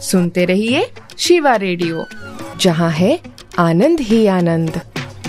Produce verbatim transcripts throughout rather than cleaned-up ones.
सुनते रहिए शिवा रेडियो, जहाँ है आनंद ही आनंद।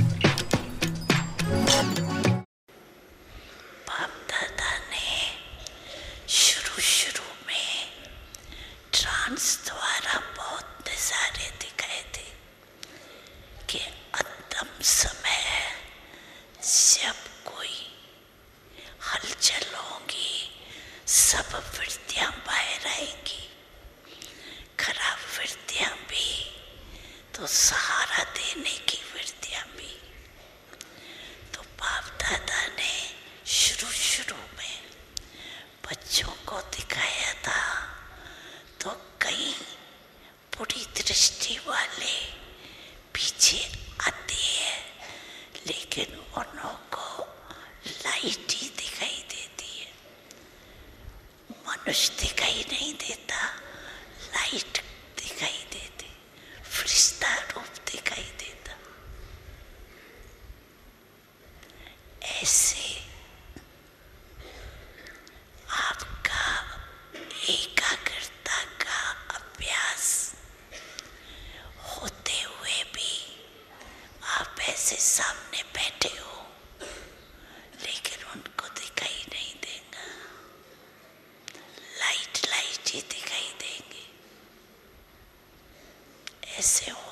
सहारा देने की वृत्तियां भी। तो बाप दादा ने शुरू शुरू में बच्चों को दिखाया था, तो कई बुरी दृष्टि वाले पीछे आते हैं, लेकिन उन्हों को लाइट ही दिखाई देती है, मनुष्य दिखाई नहीं देता, लाइट दिखाई देती, फरिश्ता रूप दिखाई देता। ऐसे आपका एकाग्रता का अभ्यास होते हुए भी आप ऐसे सामने बैठे हो, लेकिन उनको दिखाई नहीं देगा, लाइट लाइट ही दिखाई देंगे। ऐसे हो